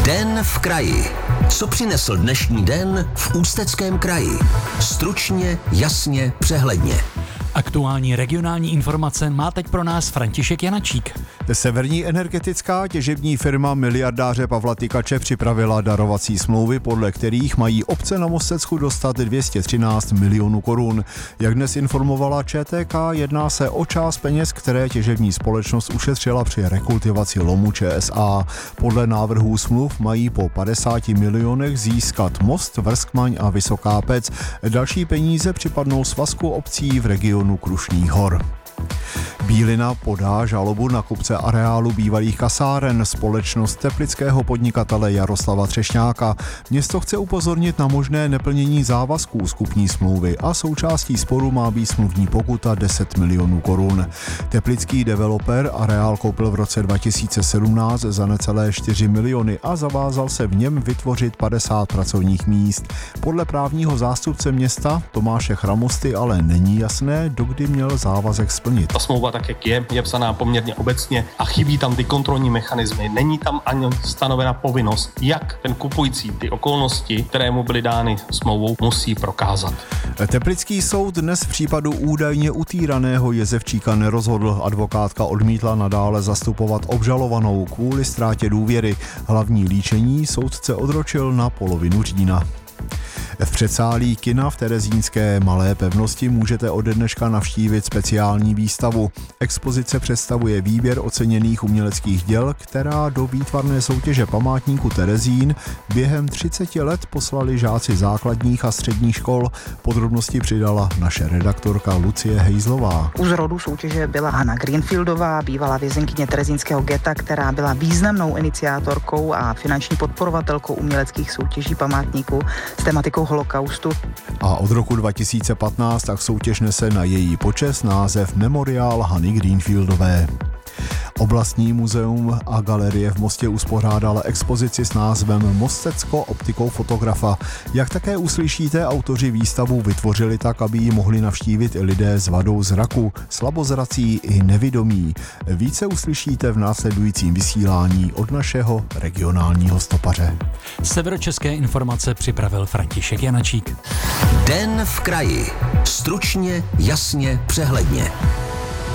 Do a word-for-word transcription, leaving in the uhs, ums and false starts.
Den v kraji. Co přinesl dnešní den v Ústeckém kraji? Stručně, jasně, přehledně. Aktuální regionální informace má teď pro nás František Janačík. Severní energetická těžební firma miliardáře Pavla Tykače připravila darovací smlouvy, podle kterých mají obce na Mostecku dostat dvě stě třináct milionů korun. Jak dnes informovala ČTK, jedná se o část peněz, které těžební společnost ušetřila při rekultivaci lomu ČSA. Podle návrhů smluv mají po padesáti milionech získat Most, Vrskmaň a Vysoká Pec. Další peníze připadnou svazku obcí v regionu Krušných hor. Bílina podá žalobu na kupce areálu bývalých kasáren, společnost teplického podnikatele Jaroslava Třešňáka. Město chce upozornit na možné neplnění závazků z kupní smlouvy a součástí sporu má být smluvní pokuta deset milionů korun. Teplický developer areál koupil v roce dva tisíce sedmnáct za necelé čtyři miliony a zavázal se v něm vytvořit padesát pracovních míst. Podle právního zástupce města Tomáše Chramosty ale není jasné, dokdy měl závazek splnit. Ta smlouva, tak jak je, je psaná poměrně obecně a chybí tam ty kontrolní mechanismy. Není tam ani stanovena povinnost, jak ten kupující ty okolnosti, které mu byly dány smlouvou, musí prokázat. Teplický soud dnes v případu údajně utýraného Jezevčíka nerozhodl. Advokátka odmítla nadále zastupovat obžalovanou kvůli ztrátě důvěry. Hlavní líčení soudce odročil na polovinu října. V předsálí kina v terezínské Malé Pevnosti můžete ode dneška navštívit speciální výstavu. Expozice představuje výběr oceněných uměleckých děl, která do výtvarné soutěže památníku Terezín během třiceti let poslali žáci základních a středních škol. Podrobnosti přidala naše redaktorka Lucie Hejzlová. U zrodu soutěže byla Hana Greenfieldová, bývalá vězenkyně terezínského geta, která byla významnou iniciátorkou a finanční podporovatelkou uměleckých soutěží památníku s tematikou holokaustu. A od roku dva tisíce patnáct tak soutěž nese na její počest název Memoriál Hany Greenfieldové. Oblastní muzeum a galerie v Mostě uspořádala expozici s názvem Mostecko optikou fotografa. Jak také uslyšíte, autoři výstavu vytvořili tak, aby ji mohli navštívit i lidé s vadou zraku, slabozrací i nevidomí. Více uslyšíte v následujícím vysílání od našeho regionálního stopaře. Severočeské informace připravil František Janačík. Den v kraji. Stručně, jasně, přehledně.